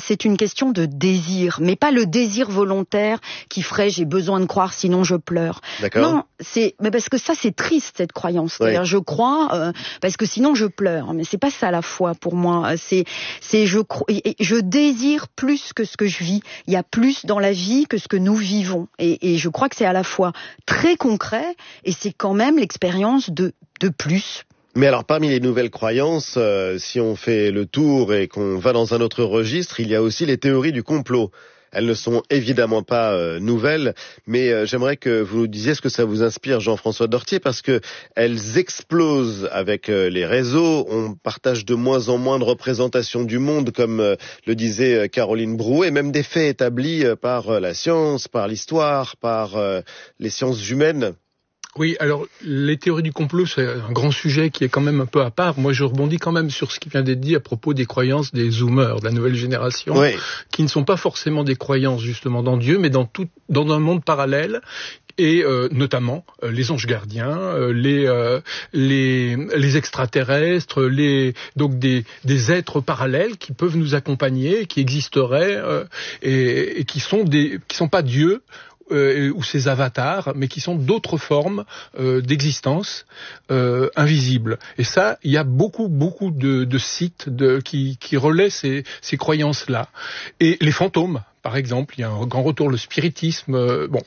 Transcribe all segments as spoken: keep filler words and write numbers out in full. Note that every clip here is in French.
c'est une question de désir, mais pas le désir volontaire qui ferait j'ai besoin de croire sinon je pleure. D'accord. Non, c'est mais parce que ça c'est triste cette croyance. C'est-à-dire Oui. je crois euh, parce que sinon je pleure. Mais c'est pas ça la foi pour moi. C'est c'est je crois, je désire plus que ce que je vis. Il y a plus dans la vie que ce que nous vivons. Et, et je crois que c'est à la fois très concret et c'est quand même l'expérience de de plus. Mais alors, parmi les nouvelles croyances, euh, si on fait le tour et qu'on va dans un autre registre, il y a aussi les théories du complot. Elles ne sont évidemment pas euh, nouvelles, mais euh, j'aimerais que vous nous disiez ce que ça vous inspire, Jean-François Dortier, parce que elles explosent avec euh, les réseaux. On partage de moins en moins de représentations du monde, comme euh, le disait euh, Caroline Brouet, même des faits établis euh, par euh, la science, par l'histoire, par euh, les sciences humaines. Oui, alors les théories du complot, c'est un grand sujet qui est quand même un peu à part. Moi, je rebondis quand même sur ce qui vient d'être dit à propos des croyances des zoomers, de la nouvelle génération, Oui. qui ne sont pas forcément des croyances justement dans Dieu, mais dans tout, dans un monde parallèle. Et euh, notamment euh, les anges gardiens, euh, les, euh, les les extraterrestres, les donc des des êtres parallèles qui peuvent nous accompagner, qui existeraient euh, et, et qui sont des qui sont pas Dieu. Euh, ou ces avatars, mais qui sont d'autres formes euh, d'existence euh, invisibles. Et ça, il y a beaucoup, beaucoup de, de sites de, qui, qui relaient ces, ces croyances-là. Et les fantômes, par exemple, il y a un grand retour, le spiritisme. Euh, bon,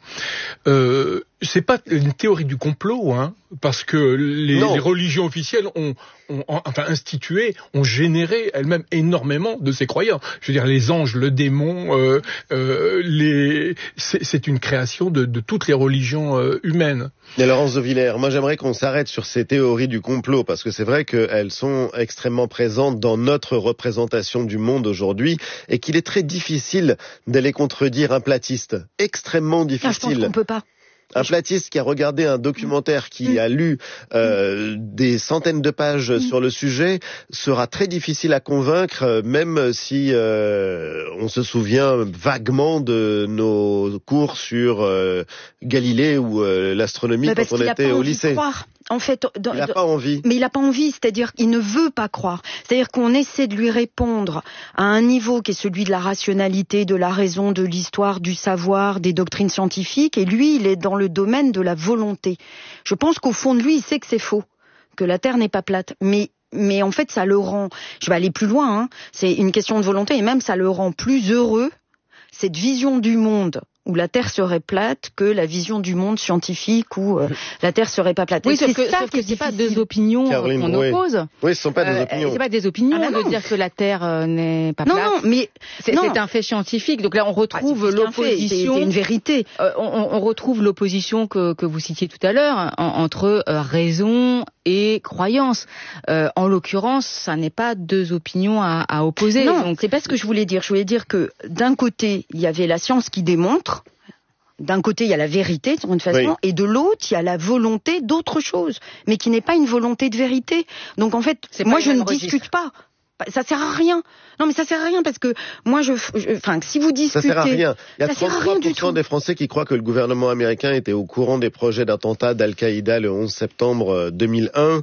euh, c'est pas une théorie du complot, hein, parce que les, les religions officielles ont, ont, enfin institué, ont généré elles-mêmes énormément de ces croyances. Je veux dire, les anges, le démon, euh, euh, les, c'est, c'est une création de, de toutes les religions euh, humaines. Et Laurence de Villers, moi j'aimerais qu'on s'arrête sur ces théories du complot, parce que c'est vrai qu'elles sont extrêmement présentes dans notre représentation du monde aujourd'hui, et qu'il est très difficile d'aller contredire un platiste. Extrêmement difficile. Ah, je pense qu'on peut pas. Un platiste qui a regardé un documentaire, qui a lu euh, des centaines de pages sur le sujet, sera très difficile à convaincre, même si euh, on se souvient vaguement de nos cours sur euh, Galilée ou euh, l'astronomie bah quand on était au lycée. Croire. En fait, dans, il n'a pas envie. Mais il n'a pas envie, c'est-à-dire qu'il ne veut pas croire. C'est-à-dire qu'on essaie de lui répondre à un niveau qui est celui de la rationalité, de la raison, de l'histoire, du savoir, des doctrines scientifiques, et lui, il est dans le domaine de la volonté. Je pense qu'au fond de lui, il sait que c'est faux, que la Terre n'est pas plate, mais mais en fait, ça le rend. Je vais aller plus loin. Hein, c'est une question de volonté, et même ça le rend plus heureux. Cette vision du monde où la Terre serait plate que la vision du monde scientifique où euh, la Terre serait pas plate. Oui, et sauf c'est que, ça sauf qui que est c'est pas difficile. deux opinions Caroline qu'on Brouet. oppose. Oui, ce sont pas des Euh, opinions. c'est pas des opinions Ah bah de dire que la Terre euh, n'est pas Non, plate. non, mais c'est, non. c'est un fait scientifique. Donc là, on retrouve ah, c'est l'opposition. C'est, c'est une vérité. Euh, on, on retrouve l'opposition que, que vous citiez tout à l'heure en, entre euh, raison et croyance. Euh, en l'occurrence, ça n'est pas deux opinions à, à opposer. Non, donc c'est pas ce que je voulais dire. Je voulais dire que d'un côté, il y avait la science qui démontre. D'un côté, il y a la vérité, d'une façon, oui. Et de l'autre, il y a la volonté d'autre chose, mais qui n'est pas une volonté de vérité. Donc en fait, c'est moi je ne registre. discute pas. Ça sert à rien. Non, mais ça sert à rien parce que moi, je, enfin, si vous discutez, ça sert à rien. Il y a trente-trois pour cent des Français qui croient que le gouvernement américain était au courant des projets d'attentat d'Al-Qaïda le onze septembre deux mille un.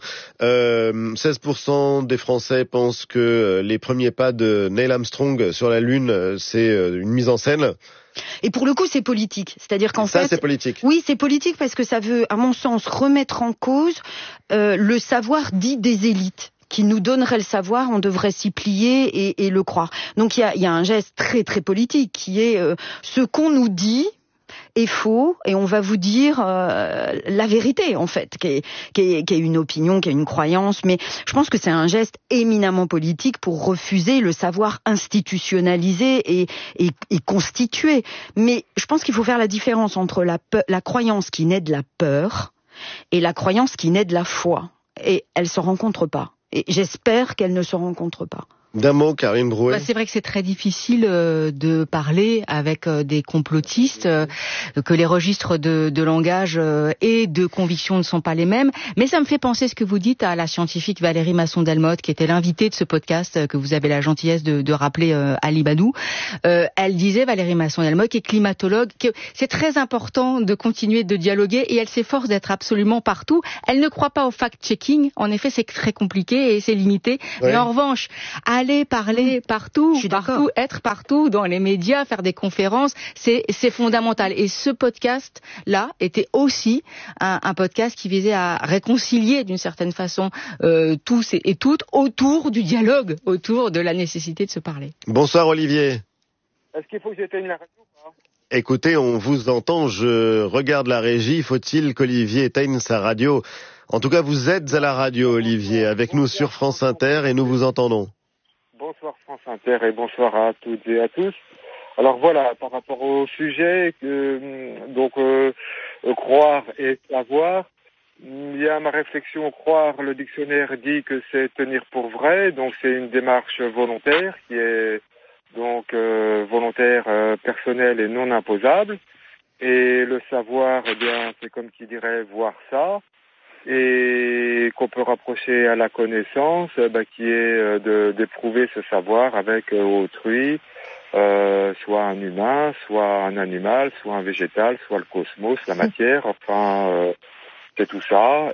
Euh, seize pour cent des Français pensent que les premiers pas de Neil Armstrong sur la Lune, c'est une mise en scène. Et pour le coup, c'est politique. C'est-à-dire qu'en ça, fait, c'est politique. Oui, c'est politique parce que ça veut, à mon sens, remettre en cause euh, le savoir dit des élites. Qui nous donnerait le savoir, on devrait s'y plier et, et le croire. Donc il y a, y a un geste très très politique qui est euh, ce qu'on nous dit est faux et on va vous dire euh, la vérité en fait, qui est, qui, est, qui est une opinion, qui est une croyance. Mais je pense que c'est un geste éminemment politique pour refuser le savoir institutionnalisé et, et, et constitué. Mais je pense qu'il faut faire la différence entre la, pe- la croyance qui naît de la peur et la croyance qui naît de la foi. Et elles ne se rencontrent pas. Et j'espère qu'elles ne se rencontrent pas. D'un mot, Caroline Brouet. Bah, c'est vrai que c'est très difficile euh, de parler avec euh, des complotistes, euh, que les registres de, de langage euh, et de conviction ne sont pas les mêmes. Mais ça me fait penser ce que vous dites à la scientifique Valérie Masson-Delmotte, qui était l'invitée de ce podcast euh, que vous avez la gentillesse de, de rappeler euh, Ali Badou. Euh, elle disait, Valérie Masson-Delmotte, qui est climatologue, que c'est très important de continuer de dialoguer et elle s'efforce d'être absolument partout. Elle ne croit pas au fact-checking. En effet, c'est très compliqué et c'est limité. Ouais. Mais en revanche, à aller parler partout, Je suis partout, d'accord. être partout dans les médias, faire des conférences, c'est, c'est fondamental. Et ce podcast-là était aussi un, un podcast qui visait à réconcilier d'une certaine façon euh, tous et, et toutes autour du dialogue, autour de la nécessité de se parler. Bonsoir Olivier. Est-ce qu'il faut que j'éteigne la radio ou pas ? Écoutez, on vous entend, je regarde la régie, faut-il qu'Olivier éteigne sa radio ? En tout cas, vous êtes à la radio, Olivier, avec nous sur France Inter et nous vous entendons. Bonsoir France Inter et bonsoir à toutes et à tous. Alors voilà, par rapport au sujet, euh, donc euh, euh, croire et savoir, il y a ma réflexion, croire, le dictionnaire dit que c'est tenir pour vrai, donc c'est une démarche volontaire qui est donc euh, volontaire, euh, personnelle et non imposable. Et le savoir, eh bien, c'est comme qui dirait voir ça. Et qu'on peut rapprocher à la connaissance, bah, qui est euh, de, d'éprouver ce savoir avec euh, autrui, euh, soit un humain, soit un animal, soit un végétal, soit le cosmos, la matière, enfin, euh, c'est tout ça.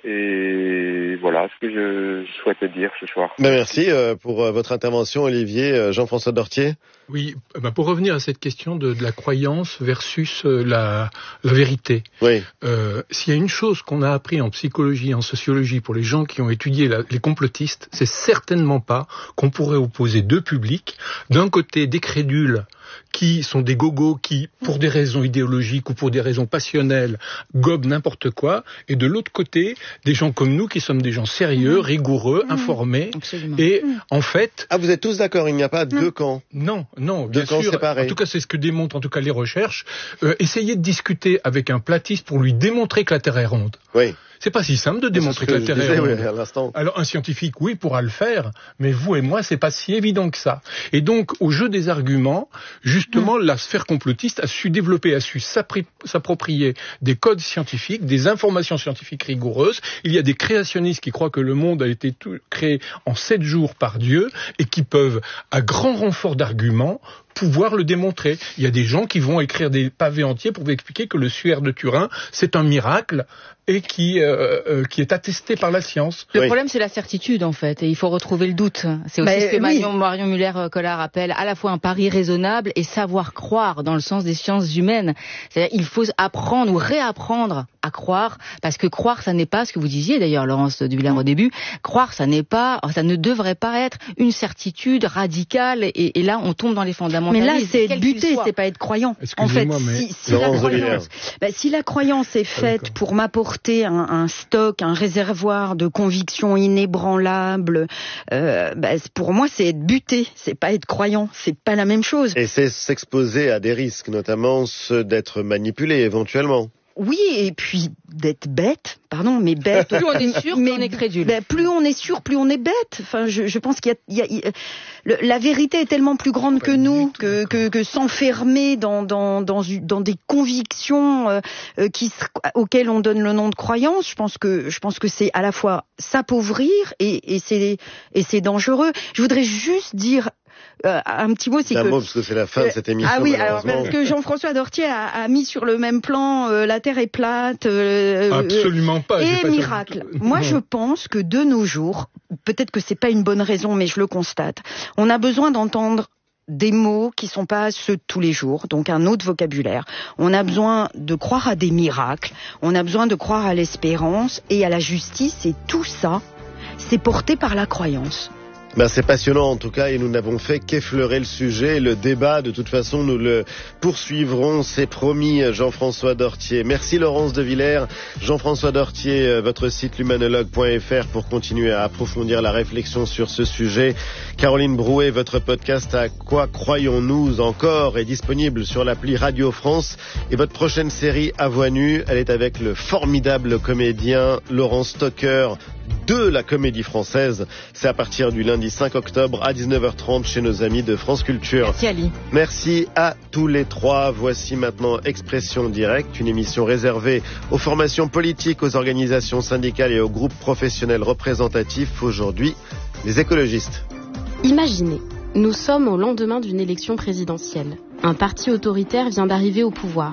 Et voilà ce que je souhaitais dire ce soir. Ben merci euh, pour euh, votre intervention, Olivier. Euh, Jean-François Dortier. Oui, bah pour revenir à cette question de, de la croyance versus euh, la, la vérité. Oui. Euh, s'il y a une chose qu'on a appris en psychologie, en sociologie, pour les gens qui ont étudié la, les complotistes, c'est certainement pas qu'on pourrait opposer deux publics. D'un côté, des crédules qui sont des gogos qui, pour des raisons idéologiques ou pour des raisons passionnelles, gobent n'importe quoi, et de l'autre côté, des gens comme nous qui sommes des gens sérieux, mmh. rigoureux, mmh. informés. Absolument. Et mmh. en fait... Ah, vous êtes tous d'accord, il n'y a pas deux camps. Non, non, deux bien camps sûr. séparés. En tout cas, c'est ce que démontrent en tout cas les recherches. Euh, essayez de discuter avec un platiste pour lui démontrer que la Terre est ronde. Oui. C'est pas si simple de démontrer que, que la Terre est ronde. Oui, à l'instant. Alors un scientifique, oui, pourra le faire, mais vous et moi, c'est pas si évident que ça. Et donc, au jeu des arguments, justement, mmh. la sphère complotiste a su développer, a su s'approprier des codes scientifiques, des informations scientifiques rigoureuses. Il y a des créationnistes qui croient que le monde a été tout créé en sept jours par Dieu et qui peuvent, à grand renfort d'arguments, pouvoir le démontrer. Il y a des gens qui vont écrire des pavés entiers pour vous expliquer que le suaire de Turin, c'est un miracle et qui euh, euh, qui est attesté par la science. Le oui. problème, c'est la certitude, en fait, et il faut retrouver le doute. C'est aussi bah, ce que oui. Marion, Marion Muller-Collard appelle à la fois un pari raisonnable et savoir croire dans le sens des sciences humaines. C'est-à-dire, il faut apprendre ou réapprendre à croire, parce que croire, ça n'est pas ce que vous disiez d'ailleurs, Laurence de Villers, au début. Croire, ça n'est pas, ça ne devrait pas être une certitude radicale, et, et là, on tombe dans les fondamentalismes. Mais là, c'est être buté, c'est pas être croyant. En fait, mais... si, si, la croyance, bah, si la croyance est faite ah, pour m'apporter un, un stock, un réservoir de convictions inébranlables, euh, bah, pour moi, c'est être buté, c'est pas être croyant, c'est pas la même chose. Et c'est s'exposer à des risques, notamment ceux d'être manipulé éventuellement. Oui, et puis d'être bête, pardon, mais bête. Plus on est sûr, plus on est crédule. Ben, plus on est sûr, plus on est bête. Enfin, je, je pense qu'il y a, il y a, il y a le, la vérité est tellement plus grande que nous que, que, que s'enfermer dans, dans, dans, dans des convictions euh, qui, auxquelles on donne le nom de croyance. Je pense que, je pense que c'est à la fois s'appauvrir et, et c'est, et c'est dangereux. Je voudrais juste dire. Euh, un petit mot, c'est que... un mot, parce que c'est la fin de cette émission. Ah oui, alors parce que Jean-François Dortier a, a mis sur le même plan euh, la Terre est plate. Euh, Absolument pas. Et pas miracle. Sur... Moi, je pense que de nos jours, peut-être que c'est pas une bonne raison, mais je le constate, on a besoin d'entendre des mots qui sont pas ceux de tous les jours, donc un autre vocabulaire. On a besoin de croire à des miracles, on a besoin de croire à l'espérance et à la justice, et tout ça, c'est porté par la croyance. Ben, c'est passionnant en tout cas, et nous n'avons fait qu'effleurer le sujet. Le débat, de toute façon, nous le poursuivrons, c'est promis. Jean-François Dortier. Merci Laurence de Villers. Jean-François Dortier, votre site l'humanologue point f r pour continuer à approfondir la réflexion sur ce sujet. Caroline Brouet, votre podcast À quoi croyons-nous encore est disponible sur l'appli Radio France. Et votre prochaine série À voix nue, elle est avec le formidable comédien Laurent Stocker de la Comédie Française. C'est à partir du lundi cinq octobre à dix-neuf heures trente chez nos amis de France Culture. Merci Ali. Merci à tous les trois. Voici maintenant Expression Directe, une émission réservée aux formations politiques, aux organisations syndicales et aux groupes professionnels représentatifs. Aujourd'hui, les écologistes. Imaginez, nous sommes au lendemain d'une élection présidentielle. Un parti autoritaire vient d'arriver au pouvoir.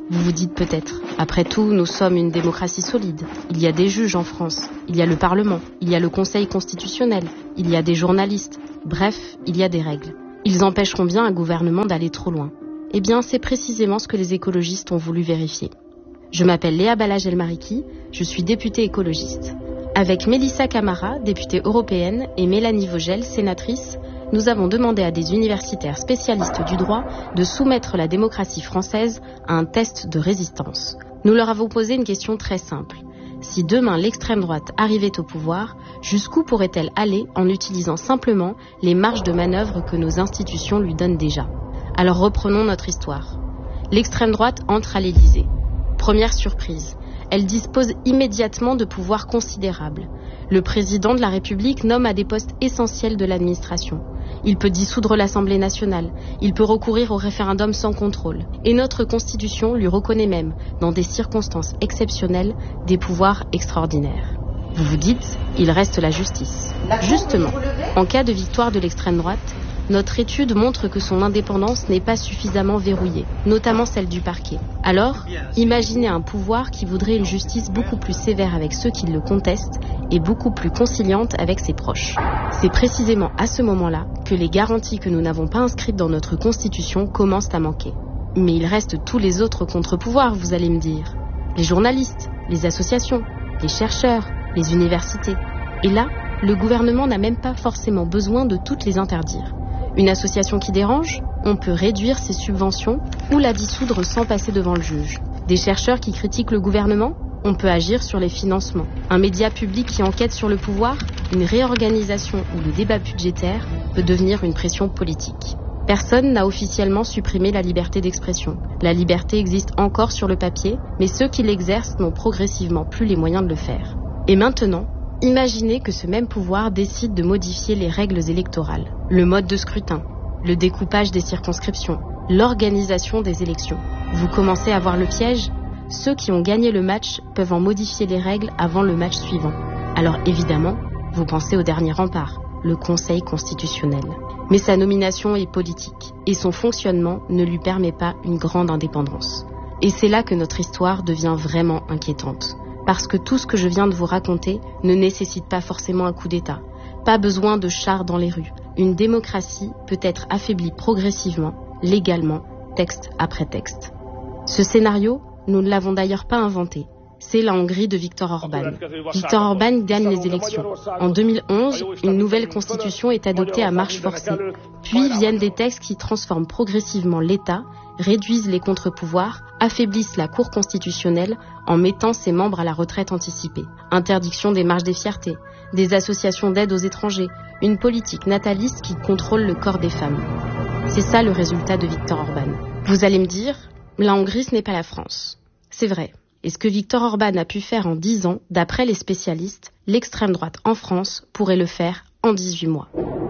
Vous vous dites peut-être, après tout, nous sommes une démocratie solide. Il y a des juges en France, il y a le Parlement, il y a le Conseil constitutionnel, il y a des journalistes. Bref, il y a des règles. Ils empêcheront bien un gouvernement d'aller trop loin. Eh bien, c'est précisément ce que les écologistes ont voulu vérifier. Je m'appelle Léa Balaj-El-Mariki, je suis députée écologiste. Avec Mélissa Camara, députée européenne, et Mélanie Vogel, sénatrice, nous avons demandé à des universitaires spécialistes du droit de soumettre la démocratie française à un test de résistance. Nous leur avons posé une question très simple. Si demain l'extrême droite arrivait au pouvoir, jusqu'où pourrait-elle aller en utilisant simplement les marges de manœuvre que nos institutions lui donnent déjà ? Alors reprenons notre histoire. L'extrême droite entre à l'Élysée. Première surprise, elle dispose immédiatement de pouvoirs considérables. Le président de la République nomme à des postes essentiels de l'administration. Il peut dissoudre l'Assemblée nationale, il peut recourir au référendum sans contrôle. Et notre Constitution lui reconnaît même, dans des circonstances exceptionnelles, des pouvoirs extraordinaires. Vous vous dites, il reste la justice. Justement, en cas de victoire de l'extrême droite, notre étude montre que son indépendance n'est pas suffisamment verrouillée, notamment celle du parquet. Alors, imaginez un pouvoir qui voudrait une justice beaucoup plus sévère avec ceux qui le contestent et beaucoup plus conciliante avec ses proches. C'est précisément à ce moment-là que les garanties que nous n'avons pas inscrites dans notre Constitution commencent à manquer. Mais il reste tous les autres contre-pouvoirs, vous allez me dire. Les journalistes, les associations, les chercheurs, les universités. Et là, le gouvernement n'a même pas forcément besoin de toutes les interdire. Une association qui dérange, on peut réduire ses subventions ou la dissoudre sans passer devant le juge. Des chercheurs qui critiquent le gouvernement, on peut agir sur les financements. Un média public qui enquête sur le pouvoir, une réorganisation ou le débat budgétaire peut devenir une pression politique. Personne n'a officiellement supprimé la liberté d'expression. La liberté existe encore sur le papier, mais ceux qui l'exercent n'ont progressivement plus les moyens de le faire. Et maintenant, imaginez que ce même pouvoir décide de modifier les règles électorales, le mode de scrutin, le découpage des circonscriptions, l'organisation des élections. Vous commencez à voir le piège ? Ceux qui ont gagné le match peuvent en modifier les règles avant le match suivant. Alors évidemment, vous pensez au dernier rempart, le Conseil constitutionnel. Mais sa nomination est politique et son fonctionnement ne lui permet pas une grande indépendance. Et c'est là que notre histoire devient vraiment inquiétante. Parce que tout ce que je viens de vous raconter ne nécessite pas forcément un coup d'État. Pas besoin de chars dans les rues. Une démocratie peut être affaiblie progressivement, légalement, texte après texte. Ce scénario, nous ne l'avons d'ailleurs pas inventé. C'est la Hongrie de Viktor Orban. Viktor Orban gagne les élections. En deux mille onze, une nouvelle constitution est adoptée à marche forcée. Puis viennent des textes qui transforment progressivement l'État, réduisent les contre-pouvoirs, affaiblissent la Cour constitutionnelle en mettant ses membres à la retraite anticipée. Interdiction des marches des fiertés, des associations d'aide aux étrangers, une politique nataliste qui contrôle le corps des femmes. C'est ça le résultat de Viktor Orban. Vous allez me dire, la Hongrie ce n'est pas la France. C'est vrai. Et ce que Viktor Orban a pu faire en dix ans, d'après les spécialistes, l'extrême droite en France pourrait le faire en dix-huit mois.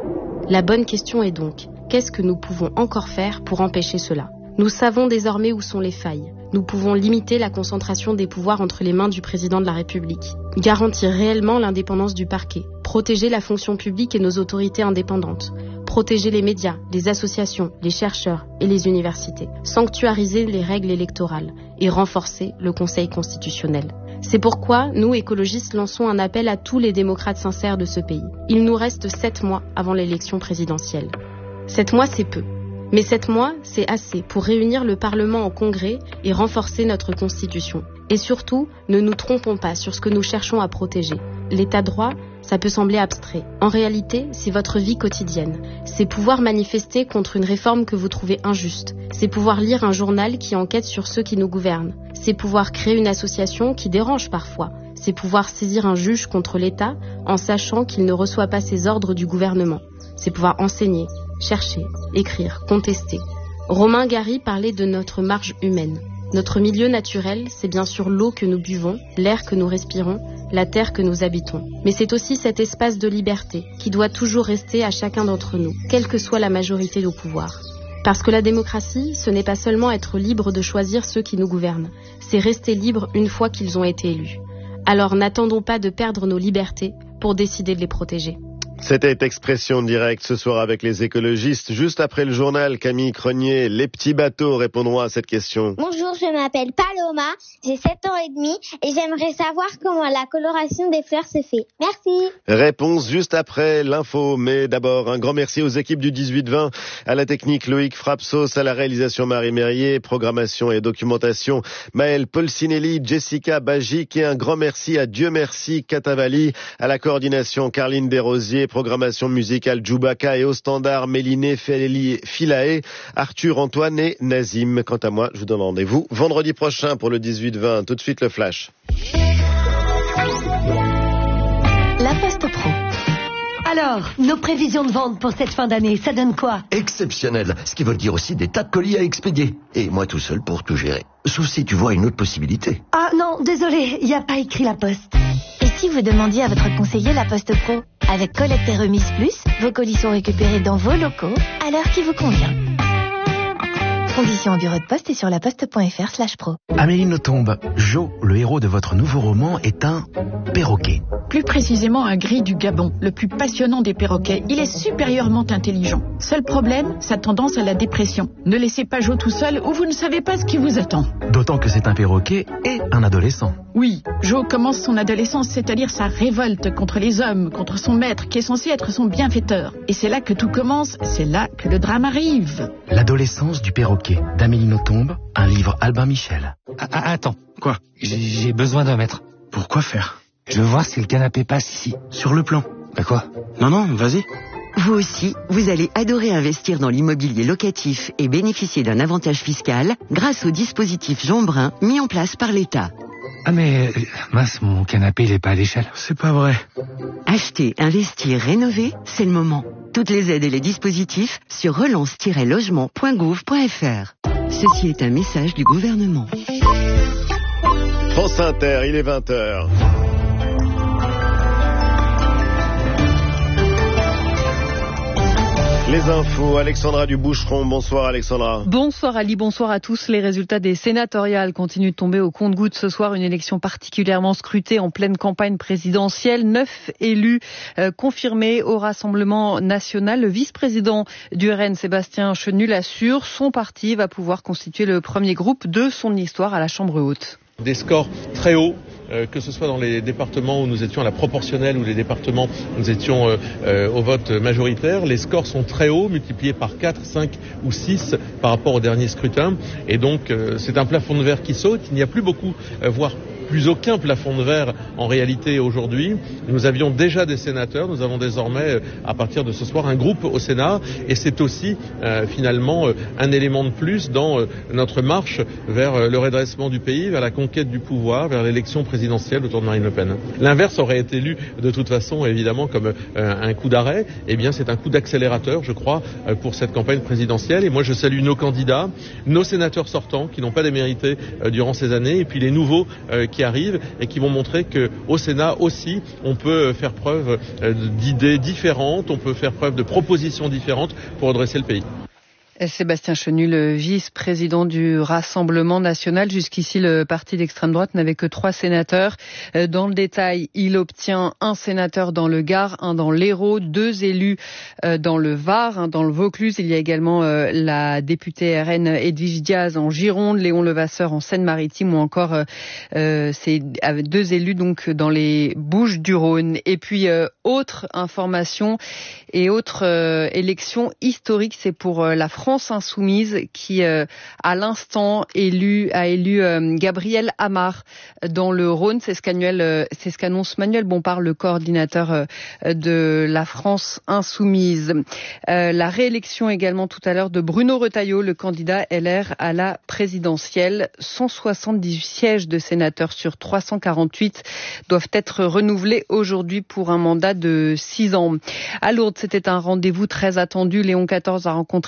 La bonne question est donc, qu'est-ce que nous pouvons encore faire pour empêcher cela ? Nous savons désormais où sont les failles. Nous pouvons limiter la concentration des pouvoirs entre les mains du président de la République, garantir réellement l'indépendance du parquet, protéger la fonction publique et nos autorités indépendantes, protéger les médias, les associations, les chercheurs et les universités, sanctuariser les règles électorales et renforcer le Conseil constitutionnel. C'est pourquoi nous, écologistes, lançons un appel à tous les démocrates sincères de ce pays. Il nous reste sept mois avant l'élection présidentielle. Sept mois, c'est peu. Mais sept mois, c'est assez pour réunir le Parlement en congrès et renforcer notre Constitution. Et surtout, ne nous trompons pas sur ce que nous cherchons à protéger. L'état de droit, ça peut sembler abstrait. En réalité, c'est votre vie quotidienne. C'est pouvoir manifester contre une réforme que vous trouvez injuste. C'est pouvoir lire un journal qui enquête sur ceux qui nous gouvernent. C'est pouvoir créer une association qui dérange parfois. C'est pouvoir saisir un juge contre l'État en sachant qu'il ne reçoit pas ses ordres du gouvernement. C'est pouvoir enseigner, chercher, écrire, contester. Romain Gary parlait de notre marge humaine. Notre milieu naturel, c'est bien sûr l'eau que nous buvons, l'air que nous respirons, la terre que nous habitons. Mais c'est aussi cet espace de liberté qui doit toujours rester à chacun d'entre nous, quelle que soit la majorité au pouvoir. Parce que la démocratie, ce n'est pas seulement être libre de choisir ceux qui nous gouvernent, c'est rester libre une fois qu'ils ont été élus. Alors n'attendons pas de perdre nos libertés pour décider de les protéger. C'était Expression Directe ce soir avec les écologistes. Juste après le journal, Camille Cronier, les petits bateaux répondront à cette question. Bonjour, je m'appelle Paloma, j'ai sept ans et demi et j'aimerais savoir comment la coloration des fleurs se fait. Merci. Réponse juste après l'info, mais d'abord un grand merci aux équipes du dix-huit vingt, à la technique Loïc Frapsos, à la réalisation Marie Mérier, programmation et documentation Maëlle Polsinelli, Jessica Bagic et un grand merci à Dieu merci Katavali, à la coordination Carline Desrosiers, programmation musicale Djoubaka et au standard Méliné Filae, Arthur, Antoine et Nazim. Quant à moi, je vous donne rendez-vous vendredi prochain pour le dix-huit vingt. Tout de suite le flash. La Poste Pro. Alors, nos prévisions de vente pour cette fin d'année, ça donne quoi? Exceptionnel, ce qui veut dire aussi des tas de colis à expédier. Et moi tout seul pour tout gérer. Sauf si tu vois une autre possibilité. Ah non, désolé, il n'y a pas écrit La Poste. Et si vous demandiez à votre conseiller La Poste Pro? Avec collecte et remise plus, vos colis sont récupérés dans vos locaux à l'heure qui vous convient. Conditions en bureau de poste et sur laposte.fr slash pro. Amélie Nothomb, Jo, le héros de votre nouveau roman, est un perroquet. Plus précisément un gris du Gabon, le plus passionnant des perroquets. Il est supérieurement intelligent. Seul problème, sa tendance à la dépression. Ne laissez pas Jo tout seul ou vous ne savez pas ce qui vous attend. D'autant que c'est un perroquet et un adolescent. Oui, Jo commence son adolescence, c'est-à-dire sa révolte contre les hommes, contre son maître qui est censé être son bienfaiteur. Et c'est là que tout commence, c'est là que le drame arrive. L'adolescence du perroquet, d'Amélie Nothomb, un livre Albin Michel. Ah, attends, quoi? J'ai besoin d'un mètre. Pourquoi faire? Je veux voir si le canapé passe ici. Sur le plan. Bah quoi? Non, non, vas-y. Vous aussi, vous allez adorer investir dans l'immobilier locatif et bénéficier d'un avantage fiscal grâce au dispositif Jean Brun mis en place par l'État. Ah mais, mince, mon canapé, il est pas à l'échelle. C'est pas vrai. Acheter, investir, rénover, c'est le moment. Toutes les aides et les dispositifs sur relance tiret logement point gouv point fr. Ceci est un message du gouvernement. France Inter, il est vingt heures. Les infos, Alexandra Duboucheron. Bonsoir Alexandra. Bonsoir Ali, bonsoir à tous. Les résultats des sénatoriales continuent de tomber au compte-gouttes ce soir. Une élection particulièrement scrutée en pleine campagne présidentielle. Neuf élus euh, confirmés au Rassemblement national. Le vice-président du R N, Sébastien Chenu, l'assure. Son parti va pouvoir constituer le premier groupe de son histoire à la Chambre haute. Des scores très hauts. Euh, que ce soit dans les départements où nous étions à la proportionnelle ou les départements où nous étions euh, euh, au vote majoritaire, les scores sont très hauts, multipliés par quatre, cinq ou six par rapport au dernier scrutin. Et donc, euh, c'est un plafond de verre qui saute. Il n'y a plus beaucoup, euh, voire plus aucun plafond de verre en réalité aujourd'hui. Nous avions déjà des sénateurs, nous avons désormais, à partir de ce soir, un groupe au Sénat. Et c'est aussi, euh, finalement, euh, un élément de plus dans euh, notre marche vers euh, le redressement du pays, vers la conquête du pouvoir, vers l'élection présidentielle autour de Marine Le Pen. L'inverse aurait été lu de toute façon, évidemment, comme euh, un coup d'arrêt. Eh bien, c'est un coup d'accélérateur, je crois, euh, pour cette campagne présidentielle. Et moi, je salue nos candidats, nos sénateurs sortants, qui n'ont pas démérité euh, durant ces années, et puis les nouveaux euh, qui arrivent et qui vont montrer qu'au Sénat aussi, on peut faire preuve euh, d'idées différentes, on peut faire preuve de propositions différentes pour redresser le pays. Sébastien Chenu, le vice-président du Rassemblement national. Jusqu'ici, le parti d'extrême droite n'avait que trois sénateurs. Dans le détail, il obtient un sénateur dans le Gard, un dans l'Hérault, deux élus dans le Var, un dans le Vaucluse. Il y a également la députée R N Edwige Diaz en Gironde, Léon Levasseur en Seine-Maritime ou encore euh, c'est avec deux élus donc dans les Bouches-du-Rhône. Et puis euh, autre information et autre euh, élection historique, c'est pour euh, la France. France Insoumise qui, euh, à l'instant, élu, a élu euh, Gabriel Amar dans le Rhône. C'est ce qu'annuel, euh, c'est ce qu'annonce Manuel Bompard, le coordinateur euh, de la France Insoumise. Euh, la réélection également tout à l'heure de Bruno Retailleau, le candidat L R à la présidentielle. cent soixante-dix-huit sièges de sénateurs sur trois cent quarante-huit doivent être renouvelés aujourd'hui pour un mandat de six ans. À Lourdes, c'était un rendez-vous très attendu. Léon quatorze a rencontré sept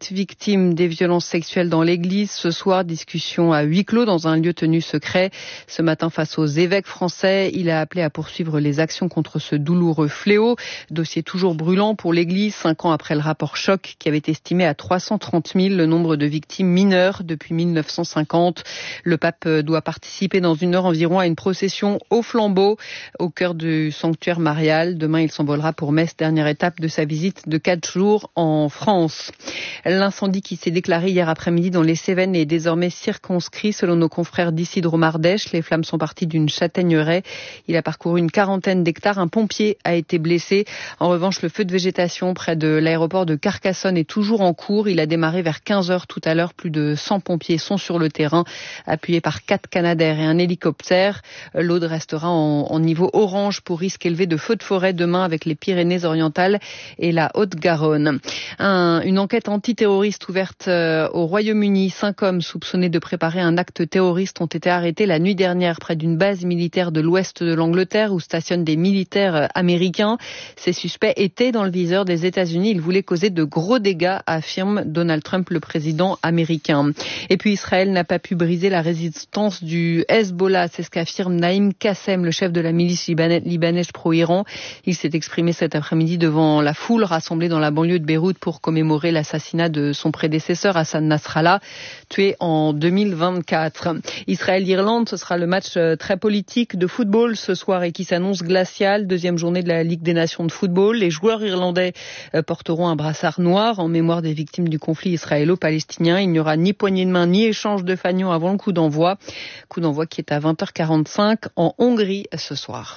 sept victimes des violences sexuelles dans l'église. Ce soir, discussion à huis clos dans un lieu tenu secret. Ce matin, face aux évêques français, il a appelé à poursuivre les actions contre ce douloureux fléau. Dossier toujours brûlant pour l'église, cinq ans après le rapport Choc qui avait estimé à trois cent trente mille le nombre de victimes mineures depuis mille neuf cent cinquante. Le pape doit participer dans une heure environ à une procession au flambeau au cœur du sanctuaire marial. Demain, il s'envolera pour Metz, dernière étape de sa visite de quatre jours en France. L'incendie qui s'est déclaré hier après-midi dans les Cévennes est désormais circonscrit selon nos confrères d'Isidro-Mardèche. Les flammes sont parties d'une châtaigneraie. Il a parcouru une quarantaine d'hectares. Un pompier a été blessé. En revanche, le feu de végétation près de l'aéroport de Carcassonne est toujours en cours. Il a démarré vers quinze heures tout à l'heure. Plus de cent pompiers sont sur le terrain, appuyés par quatre Canadair et un hélicoptère. L'Aude restera en, en niveau orange pour risque élevé de feux de forêt demain avec les Pyrénées-Orientales et la Haute-Garonne. Un, une enquête antiterroriste ouverte euh, au Royaume-Uni. Cinq hommes soupçonnés de préparer un acte terroriste ont été arrêtés la nuit dernière près d'une base militaire de l'ouest de l'Angleterre où stationnent des militaires américains. Ces suspects étaient dans le viseur des États-Unis. Ils voulaient causer de gros dégâts, affirme Donald Trump, le président américain. Et puis Israël n'a pas pu briser la résistance du Hezbollah. C'est ce qu'affirme Naïm Kassem, le chef de la milice libanaise pro-Iran. Il s'est exprimé cet après-midi devant la foule rassemblée dans la banlieue de Beyrouth pour commémorer l'assassinat de son prédécesseur Hassan Nasrallah, tué en deux mille vingt-quatre. Israël-Irlande, ce sera le match très politique de football ce soir et qui s'annonce glacial. Deuxième journée de la Ligue des Nations de football. Les joueurs irlandais porteront un brassard noir en mémoire des victimes du conflit israélo-palestinien. Il n'y aura ni poignée de main ni échange de fanions avant le coup d'envoi. Coup d'envoi qui est à vingt heures quarante-cinq en Hongrie ce soir.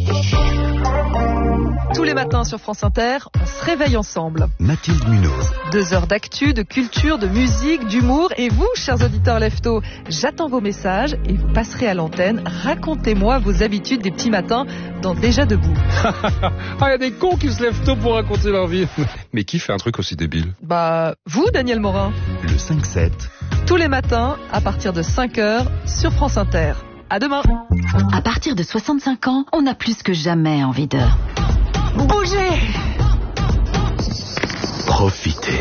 Tous les matins sur France Inter, on se réveille ensemble. Mathilde Munoz. Deux heures d'actu, de culture, de musique, d'humour. Et vous, chers auditeurs leftos, j'attends vos messages et vous passerez à l'antenne. Racontez-moi vos habitudes des petits matins dans Déjà Debout. Ah, il y a des cons qui se lèvent tôt pour raconter leur vie. Mais qui fait un truc aussi débile? Bah, vous, Daniel Morin. Le cinq sept. Tous les matins, à partir de cinq heures, sur France Inter. À demain. À partir de soixante-cinq ans, on a plus que jamais envie de... bouger. Profitez.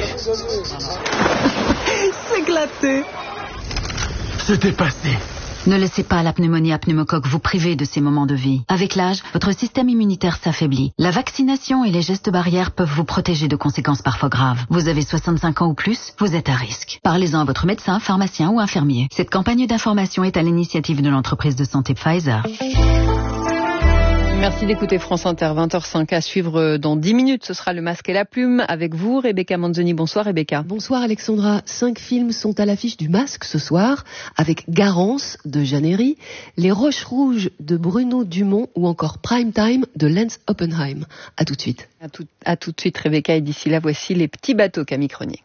S'éclater. Se dépasser. Ne laissez pas la pneumonie à pneumocoque vous priver de ces moments de vie. Avec l'âge, votre système immunitaire s'affaiblit. La vaccination et les gestes barrières peuvent vous protéger de conséquences parfois graves. Vous avez soixante-cinq ans ou plus, vous êtes à risque. Parlez-en à votre médecin, pharmacien ou infirmier. Cette campagne d'information est à l'initiative de l'entreprise de santé Pfizer. Merci d'écouter France Inter, vingt heures cinq à suivre dans dix minutes. Ce sera Le Masque et la Plume avec vous, Rebecca Manzoni. Bonsoir Rebecca. Bonsoir Alexandra. Cinq films sont à l'affiche du Masque ce soir avec Garance de Jeanne Herry, Les Roches Rouges de Bruno Dumont ou encore Prime Time de Lance Oppenheim. À tout de suite. À tout, à tout de suite Rebecca et d'ici là voici Les Petits Bateaux Camille Cronier.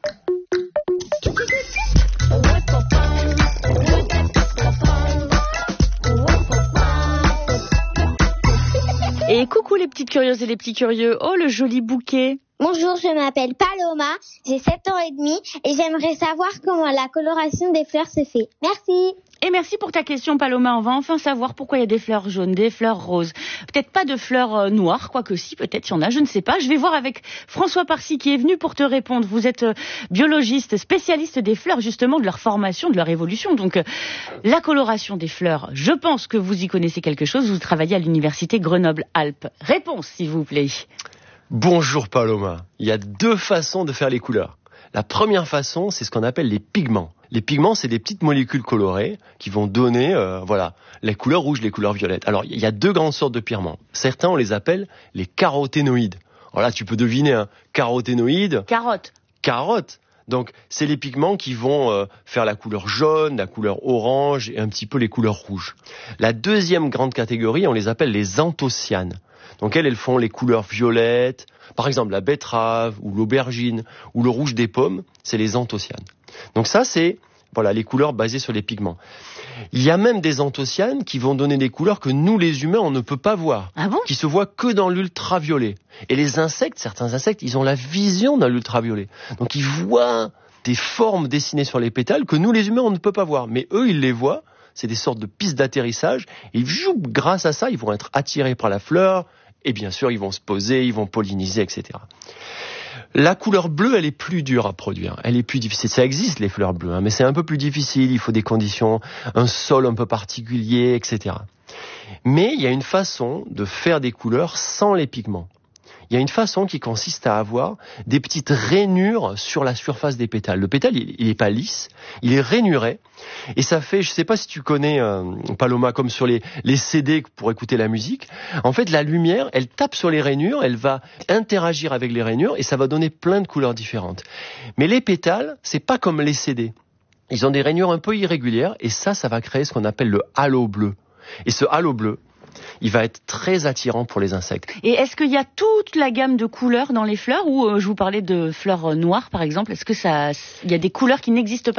Et coucou les petites curieuses et les petits curieux. Oh, le joli bouquet. Bonjour, je m'appelle Paloma, j'ai sept ans et demi et j'aimerais savoir comment la coloration des fleurs se fait. Merci. Et merci pour ta question Paloma, on va enfin savoir pourquoi il y a des fleurs jaunes, des fleurs roses. Peut-être pas de fleurs euh, noires, quoique si, peut-être il y en a, je ne sais pas. Je vais voir avec François Parcy qui est venu pour te répondre. Vous êtes euh, biologiste, spécialiste des fleurs, justement, de leur formation, de leur évolution. Donc euh, la coloration des fleurs, je pense que vous y connaissez quelque chose. Vous travaillez à l'université Grenoble-Alpes. Réponse, s'il vous plaît. Bonjour Paloma. Il y a deux façons de faire les couleurs. La première façon, c'est ce qu'on appelle les pigments. Les pigments, c'est des petites molécules colorées qui vont donner, euh, voilà, les couleurs rouges, les couleurs violettes. Alors, il y a deux grandes sortes de pigments. Certains, on les appelle les caroténoïdes. Alors là, tu peux deviner, un hein, caroténoïde. Carotte. Carotte. Donc, c'est les pigments qui vont euh, faire la couleur jaune, la couleur orange et un petit peu les couleurs rouges. La deuxième grande catégorie, on les appelle les anthocyanes. Donc elles, elles font les couleurs violettes, par exemple la betterave ou l'aubergine ou le rouge des pommes, c'est les anthocyanes. Donc ça, c'est voilà les couleurs basées sur les pigments. Il y a même des anthocyanes qui vont donner des couleurs que nous, les humains, on ne peut pas voir, ah bon qui se voient que dans l'ultraviolet. Et les insectes, certains insectes, ils ont la vision dans l'ultraviolet. Donc ils voient des formes dessinées sur les pétales que nous, les humains, on ne peut pas voir. Mais eux, ils les voient. C'est des sortes de pistes d'atterrissage. Et grâce à ça, ils vont être attirés par la fleur Et bien sûr, ils vont se poser, ils vont polliniser, et cetera. La couleur bleue, elle est plus dure à produire. Elle est plus difficile. Ça existe, les fleurs bleues, hein, mais c'est un peu plus difficile. Il faut des conditions, un sol un peu particulier, et cetera. Mais il y a une façon de faire des couleurs sans les pigments. Il y a une façon qui consiste à avoir des petites rainures sur la surface des pétales. Le pétale, il n'est pas lisse, il est rainuré. Et ça fait, je ne sais pas si tu connais, euh, Paloma, comme sur les, les C D pour écouter la musique. En fait, la lumière, elle tape sur les rainures, elle va interagir avec les rainures et ça va donner plein de couleurs différentes. Mais les pétales, c'est pas comme les C D. Ils ont des rainures un peu irrégulières et ça, ça va créer ce qu'on appelle le halo bleu. Et ce halo bleu, il va être très attirant pour les insectes. Et est-ce qu'il y a toute la gamme de couleurs dans les fleurs ou euh, je vous parlais de fleurs noires par exemple, est-ce que ça, il y a des couleurs qui n'existent pas